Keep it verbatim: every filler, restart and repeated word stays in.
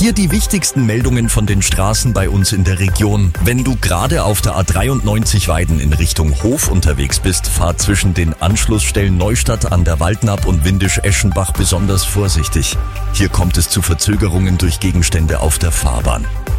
Hier die wichtigsten Meldungen von den Straßen bei uns in der Region. Wenn du gerade auf der A dreiundneunzig Weiden in Richtung Hof unterwegs bist, fahr zwischen den Anschlussstellen Neustadt an der Waldnapp und Windisch-Eschenbach besonders vorsichtig. Hier kommt es zu Verzögerungen durch Gegenstände auf der Fahrbahn.